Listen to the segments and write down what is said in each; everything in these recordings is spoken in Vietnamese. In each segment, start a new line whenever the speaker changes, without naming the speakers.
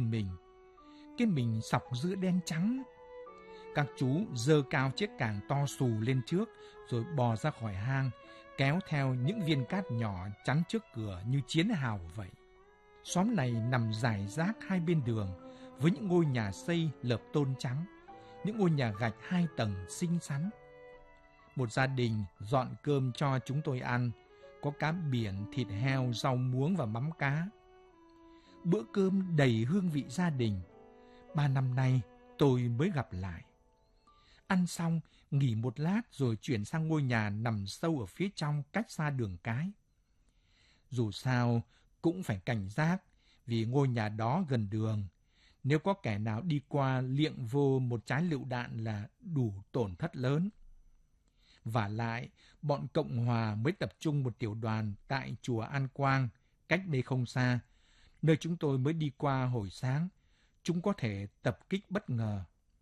mình. Cái mình sọc giữa đen trắng. Các chú giơ cao chiếc càng to xù lên trước, rồi bò ra khỏi hang, kéo theo những viên cát nhỏ chắn trước cửa như chiến hào vậy. Xóm này nằm rải rác hai bên đường, với những ngôi nhà xây lợp tôn trắng, những ngôi nhà gạch 2 tầng xinh xắn. Một gia đình dọn cơm cho chúng tôi ăn, có cá biển, thịt heo, rau muống và mắm cá. Bữa cơm đầy hương vị gia đình. 3 năm nay tôi mới gặp lại. Ăn xong, nghỉ một lát rồi chuyển sang ngôi nhà nằm sâu ở phía trong cách xa đường cái. Dù sao cũng phải cảnh giác vì ngôi nhà đó gần đường. Nếu có kẻ nào đi qua liệng vô một trái lựu đạn là đủ tổn thất lớn. Vả lại, bọn Cộng Hòa mới tập trung một tiểu đoàn tại chùa An Quang, cách đây không xa, nơi chúng tôi mới đi qua hồi sáng. Chúng có thể tập kích bất ngờ.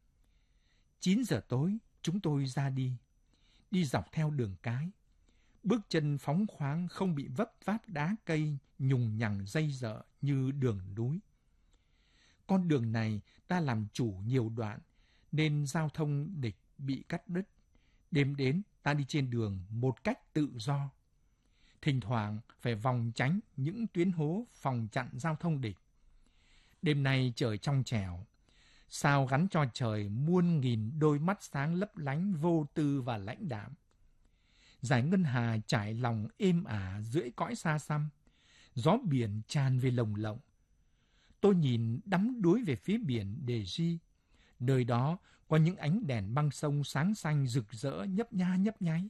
9 giờ tối, chúng tôi ra đi. Đi dọc theo đường cái. Bước chân phóng khoáng không bị vấp váp đá cây, nhùng nhằng dây dợ như đường núi. Con đường này ta làm chủ nhiều đoạn, nên giao thông địch bị cắt đứt. Đêm đến, ta đi trên đường một cách tự do. Thỉnh thoảng phải vòng tránh những tuyến hố phòng chặn giao thông địch. Đêm nay trời trong trẻo, sao gắn cho trời muôn nghìn đôi mắt sáng lấp lánh vô tư và lãnh đạm. Dải ngân hà trải lòng êm ả dưới cõi xa xăm, gió biển tràn về lồng lộng. Tôi nhìn đắm đuối về phía biển Đề Di, nơi đó có những ánh đèn băng sông sáng xanh rực rỡ nhấp nha nhấp nháy.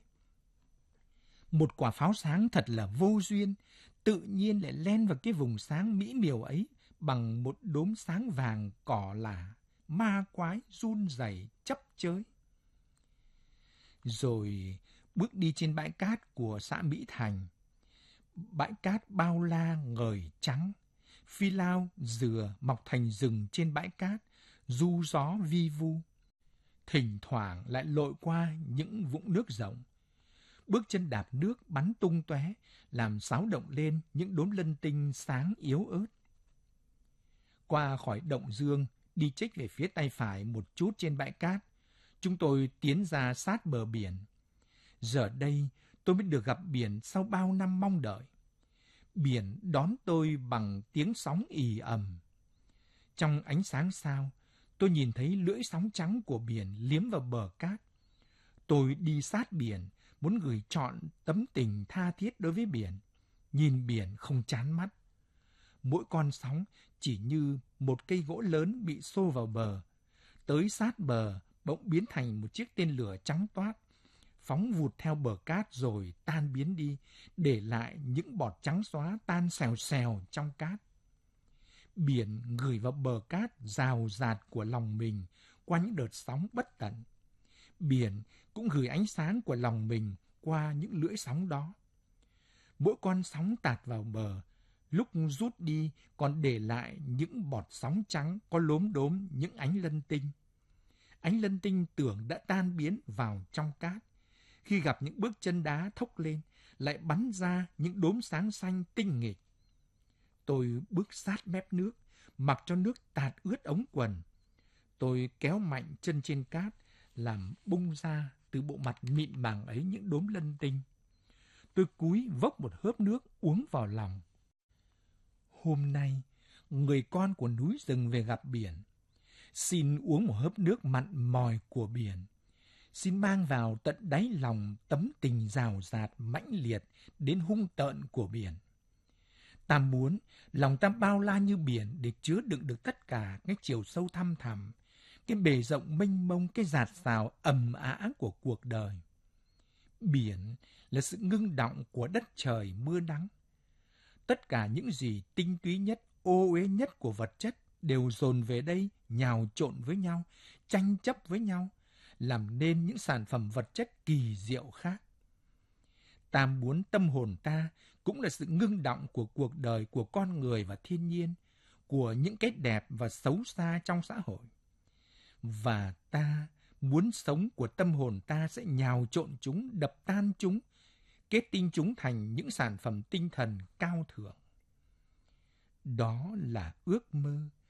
Một quả pháo sáng thật là vô duyên, tự nhiên lại len vào cái vùng sáng mỹ miều ấy bằng một đốm sáng vàng cỏ lả, ma quái run rẩy chấp chới. Rồi bước đi trên bãi cát của xã Mỹ Thành. Bãi cát bao la ngời trắng, phi lao, dừa mọc thành rừng trên bãi cát, du gió vi vu. Thỉnh thoảng lại lội qua những vũng nước rộng. Bước chân đạp nước bắn tung tóe, làm xáo động lên những đốm lân tinh sáng yếu ớt. Qua khỏi động Dương, đi chếch về phía tay phải một chút trên bãi cát, chúng tôi tiến ra sát bờ biển. Giờ đây, tôi mới được gặp biển sau bao năm mong đợi. Biển đón tôi bằng tiếng sóng ì ầm. Trong ánh sáng sao, tôi nhìn thấy lưỡi sóng trắng của biển liếm vào bờ cát. Tôi đi sát biển, muốn gửi trọn tấm tình tha thiết đối với biển. Nhìn biển không chán mắt. Mỗi con sóng chỉ như một cây gỗ lớn bị xô vào bờ. Tới sát bờ, bỗng biến thành một chiếc tên lửa trắng toát, phóng vụt theo bờ cát rồi tan biến đi, để lại những bọt trắng xóa tan xèo xèo trong cát. Biển gửi vào bờ cát rào rạt của lòng mình qua những đợt sóng bất tận. Biển cũng gửi ánh sáng của lòng mình qua những lưỡi sóng đó. Mỗi con sóng tạt vào bờ, lúc rút đi còn để lại những bọt sóng trắng có lốm đốm những ánh lân tinh. Ánh lân tinh tưởng đã tan biến vào trong cát. Khi gặp những bước chân đá thốc lên, lại bắn ra những đốm sáng xanh tinh nghịch. Tôi bước sát mép nước, mặc cho nước tạt ướt ống quần. Tôi kéo mạnh chân trên cát, làm bung ra từ bộ mặt mịn màng ấy những đốm lân tinh. Tôi cúi vốc một hớp nước uống vào lòng. Hôm nay, người con của núi rừng về gặp biển. Xin uống một hớp nước mặn mòi của biển. Xin mang vào tận đáy lòng tấm tình rào rạt mãnh liệt đến hung tợn của biển. Ta muốn lòng ta bao la như biển để chứa đựng được tất cả cái chiều sâu thăm thẳm, cái bề rộng mênh mông, cái dạt dào ầm ã của cuộc đời. Biển là sự ngưng đọng của đất trời mưa nắng. Tất cả những gì tinh túy nhất, ô uế nhất của vật chất đều dồn về đây, nhào trộn với nhau, tranh chấp với nhau, làm nên những sản phẩm vật chất kỳ diệu khác. Ta muốn tâm hồn ta cũng là sự ngưng đọng của cuộc đời của con người và thiên nhiên, của những cái đẹp và xấu xa trong xã hội. Và ta muốn sống của tâm hồn ta sẽ nhào trộn chúng, đập tan chúng, kết tinh chúng thành những sản phẩm tinh thần cao thượng. Đó là ước mơ,